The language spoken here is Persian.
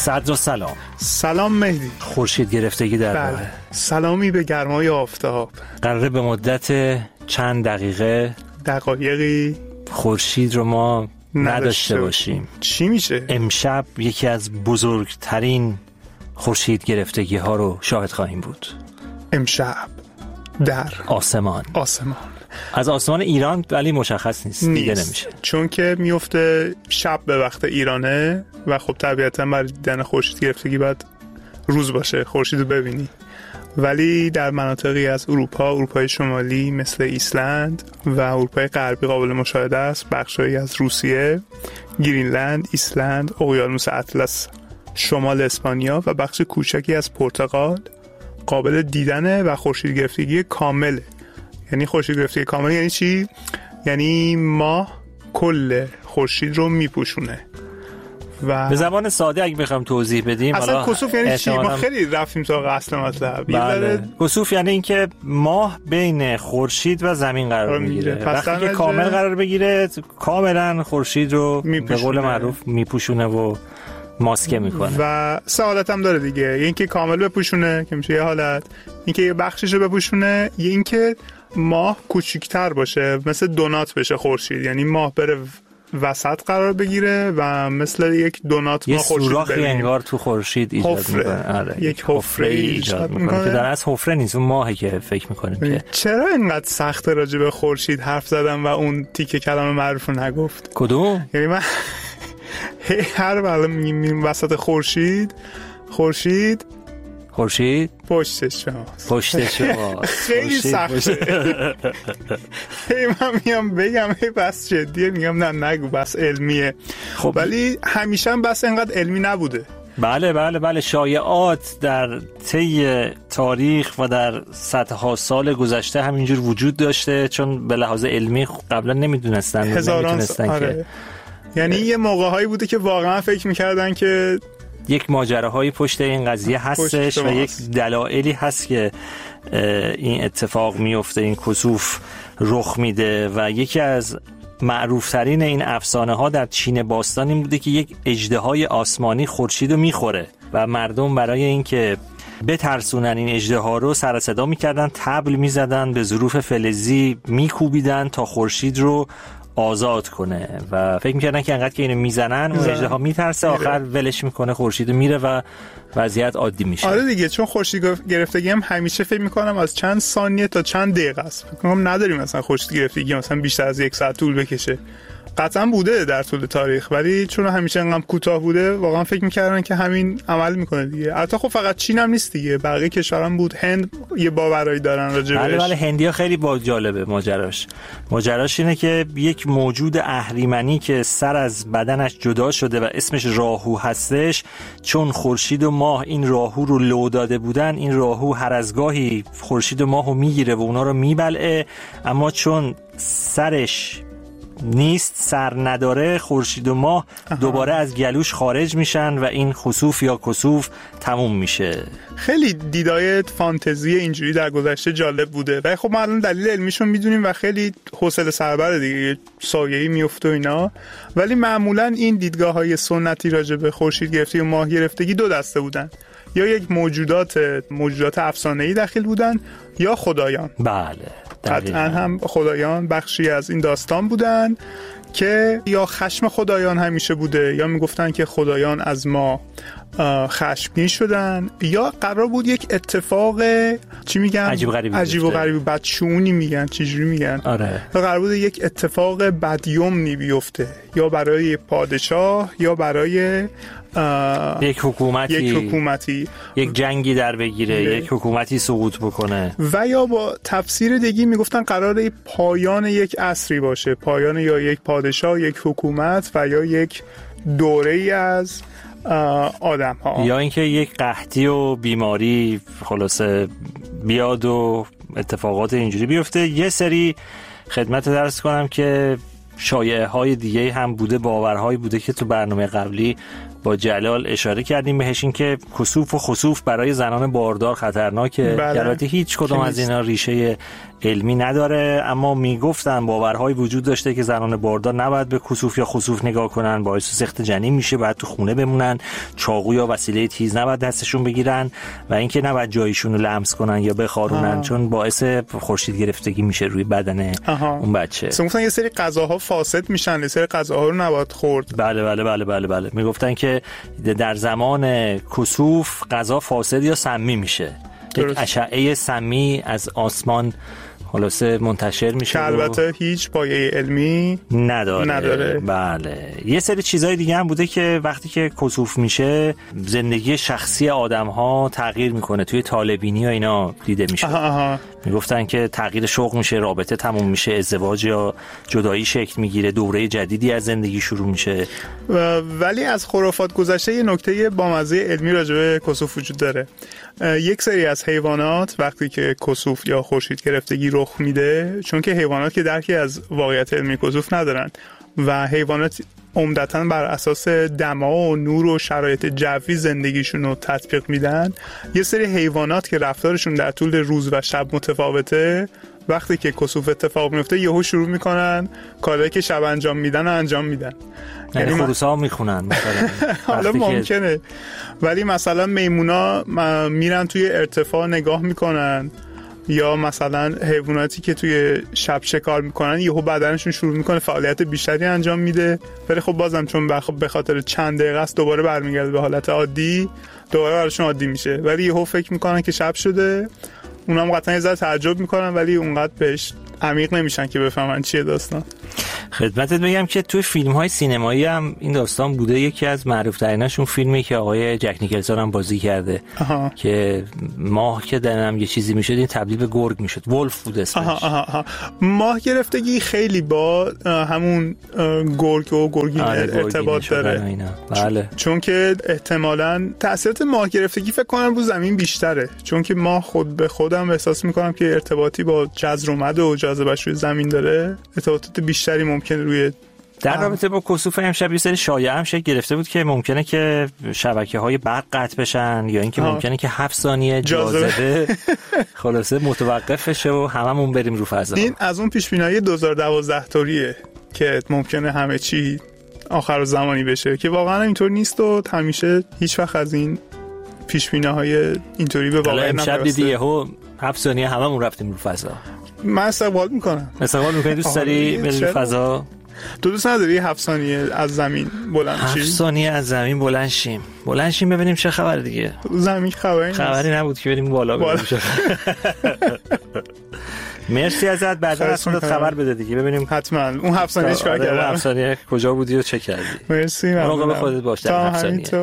صدر سلام. سلام مهدی. خورشید گرفتگی در راه. سلامی به گرمای آفتاب. قراره به مدت چند دقایقی خورشید رو ما نداشته باشیم. چی میشه؟ امشب یکی از بزرگترین خورشید گرفتگی ها رو شاهد خواهیم بود. امشب در آسمان از آسمان ایران، ولی مشخص نیست. دیده نمیشه چون که میفته شب به وقت ایرانه و خب طبیعتا برای دیدن خورشید گرفتگی باید روز باشه خورشید رو ببینی. ولی در مناطقی از اروپای شمالی مثل ایسلند و اروپای غربی قابل مشاهده است. بخشایی از روسیه، گرینلند، ایسلند، اقیانوس اطلس، شمال اسپانیا و بخش کوچکی از پرتغال قابل دیدنه و خورشید گرفتگی کامله. یعنی خورشید گرفتگی کامل یعنی چی؟ یعنی ماه کل خورشید رو میپوشونه. و به زبان ساده اگه بخوام توضیح بدیم، اصلا کسوف یعنی چی؟ ما خیلی رفتیم تا اصل مطلب. بله. کسوف یعنی اینکه ماه بین خورشید و زمین قرار میگیره. وقتی که کامل قرار بگیره، کاملا خورشید رو به قول معروف میپوشونه و ماسکه میکنه. و سه حالت هم داره دیگه. یه اینکه کامل بپوشونه که میشه یه حالت، اینکه یه بخششو بپوشونه، یه اینکه ماه کوچیک‌تر باشه، مثل دونات بشه خورشید. یعنی ماه بره وسط قرار بگیره و مثل یک دونات ما خورشید سوراخی انگار تو خورشید ایجاد میکنه. یک حفره ایجاد میکنه که در اصل حفره نیست، اون ماهی که فکر میکنیم که چرا اینقدر سخته راجع به خورشید حرف زدم و اون تیکه کلمه معروف رو نگفت. کدوم؟ یعنی من هر وقت میگیم وسط خورشید پشت شماست. خیلی سخته. من میام بگم بس جدیه، میگم نه نگو بس علمیه. خب ولی همیشه هم بس اینقدر علمی نبوده. بله شایعات در طی تاریخ و در صدها سال گذشته همینجور وجود داشته، چون به لحاظ علمی قبلا نمیدونستن که یعنی یه موقع‌هایی بوده که واقعا فکر می‌کردن که یک ماجراهایی پشت این قضیه هستش و یک دلایلی هست که این اتفاق میفته، این کسوف رخ میده. و یکی از معروفترین این افسانه ها در چین باستان این بوده که یک اژدهای آسمانی خورشید رو میخوره و مردم برای اینکه بترسونن این اژدها رو سر صدا میکردن، طبل میزدن، به ظروف فلزی میکوبیدن تا خورشید رو آزاد کنه و فکر میکردن که انقدر که اینو میزنن اون اژدها میترسه، آخر ولش میکنه، خورشید میره و وضعیت عادی میشه. آره دیگه، چون خورشید گرفتگی هم همیشه فکر میکنم از چند ثانیه تا چند دقیقه است. فکر کنم نداریم مثلا خورشید گرفتگی مثلا بیشتر از 1 ساعت طول بکشه. قطعا بوده در طول تاریخ، ولی چون همیشه انقدر کوتاه بوده واقعا فکر میکردن که همین عمل میکنه دیگه. البته خب فقط چین هم نیست دیگه، بقیه کشورها هم بود. هند یه باورایی دارن راجع بهش. بله هندیا خیلی جالبه ماجراش اینه که یک موجود اهریمنی که سر از بدنش جدا شده و اسمش راهو هستش، چون خورشید و ماه این راهو رو لو داده بودن، این راهو هر از گاهی خورشید و ماهو میگیره و اونا رو میبلعه، اما چون سرش نیست، سر نداره، خورشید و ماه دوباره از گلوش خارج میشن و این خسوف یا کسوف تموم میشه. خیلی دیدای فانتزی اینجوری در گذشته جالب بوده و خب ما الان دلیل علمیشون میدونیم و خیلی حوصله سربره دیگه، سایه‌ای میفته و اینا. ولی معمولا این دیدگاه‌های سنتی راجع به خورشید گرفتگی و ماه گرفتگی دو دسته بودن، یا یک موجودات افسانه‌ای داخل بودن یا خدایان. بله قطعا هم خدایان بخشی از این داستان بودن که یا خشم خدایان همیشه بوده، یا میگفتن که خدایان از ما خشمگین شدن، یا قرار بود یک اتفاق چی میگن عجیب و غریب بدشونی میگن، چجوری میگن، آره، قرار بود یک اتفاق بدیومنی بیفته، یا برای پادشاه یا برای یک حکومتی یک جنگی در بگیره، یک حکومتی سقوط بکنه، و یا با تفسیر دیگه میگفتن قراره پایان یک عصری باشه، پایان یا یک پادشاه، یک حکومت و یا یک دوره‌ای از آدم ها، یا اینکه یک قحطی و بیماری خلاصه بیاد و اتفاقات اینجوری بیفته. یه سری خدمت درس کنم که شایعه‌های دیگه هم بوده، باورهایی بوده که تو برنامه قبلی با جلال اشاره کردیم بهش، این که کسوف و خسوف برای زنان باردار خطرناکه. البته هیچ کدوم از اینا ریشه علمی نداره، اما میگفتن باورهایی وجود داشته که زنان باردار نباید به کسوف یا خسوف نگاه کنن، باعث سقط جنین میشه، باید تو خونه بمونن، چاقو یا وسیله تیز نباید دستشون بگیرن و اینکه نباید جایشون رو لمس کنن یا بخارونن چون باعث خورشید گرفتگی میشه روی بدن اون بچه. مثلا یه سری غذاها فاسد میشن، یه سری غذاها رو نباید خورد. بله میگفتن که در زمان کسوف غذا فاسد یا سمی میشه. یک اشعه سمی از آسمان خلاصه منتشر میشه که البته هیچ پایه علمی نداره. بله. یه سری چیزای دیگه هم بوده که وقتی که کسوف میشه زندگی شخصی آدم‌ها تغییر میکنه. توی طالبینی و اینا دیده میشه. میگفتن که تغییر شغل میشه، رابطه تموم میشه، ازدواج یا جدایی شکل میگیره، دوره جدیدی از زندگی شروع میشه. ولی از خرافات گذشته یه نکته بامزه علمی راجع به کسوف وجود داره. یک سری از حیوانات وقتی که کسوف یا خورشید گرفتگی رخ میده، چون که حیوانات که درکی از واقعیت علمی کسوف ندارن و حیوانات عمدتاً بر اساس دما و نور و شرایط جوی زندگیشون رو تطبیق میدن، یه سری حیوانات که رفتارشون در طول روز و شب متفاوته، وقتی که کسوف اتفاق میفته یهو شروع میکنن کارهایی که شب انجام میدن. یعنی خروس‌ها میخونن مثلا. حالا ممکنه، ولی مثلا میمونا میرن توی ارتفاع نگاه میکنن، یا مثلا حیواناتی که توی شب شکار میکنن یهو بدنشون شروع میکنه فعالیت بیشتری انجام میده، ولی خب بازم چون به خاطر چند دقیقه است دوباره برمیگرده به حالت عادی، دوباره براشون عادی میشه، ولی یهو فکر میکنن که شب شده. اونا هم قطعا یه ذره تعجب میکنن ولی اونقدر بهش عمیق نمیشن که بفهمن چیه داستان. خدمتت بگم که توی فیلم‌های سینمایی هم این داستان بوده. یکی از معروف‌تریناشون فیلمی که آقای جک نیکلسون هم بازی کرده که ماه که دنم یه چیزی میشد این تبدیل به گرگ میشد، ولف بود اسمش. ماه گرفتگی خیلی با همون گرگ و گرگین ارتباط داره. بله. چون که احتمالاً تأثیرات ماه گرفتگی فکر کنم رو زمین بیشتره، چون که ماه خود به خودم احساس میکنم که ارتباطی با جزر و مد و جاذبه‌اش روی زمین داره، ارتباطات بیشتری ممکنه روی. در رابطه با کسوف امشب یه سری شایعه هم شکل گرفته بود که ممکنه که شبکه‌های برق قطع بشن یا اینکه ممکنه که 7 ثانیه جاذبه خلاصه متوقف بشه و هممون بریم رو فضا. این از اون پیش‌بینی‌های 2012 طوریه که ممکنه همه چی آخر زمانی بشه که واقعا اینطور نیست و همیشه هیچ وقت از این پیش‌بینی‌های اینطوری به واقع نمیرسه. امشب دیدی 7 ثانیه هممون رفتیم رو فضا. من استقبال میکنم. دوست داری بری رو فضا؟ تو دوست نداری 7 ثانیه از زمین بلند شیم؟ 7 ثانیه از زمین بلند شیم ببینیم چه خبر دیگه. زمین خبری نبود که بریم بالا ببینیم. مرسی ازت، بعدا از خودت خبر بده دیگه ببینیم حتما اون 7 ثانیه چیکار کردی، 7 ثانیه کجا بودی و چه کردی. مرسی، مراقب خودت باش در 7 ثانیه.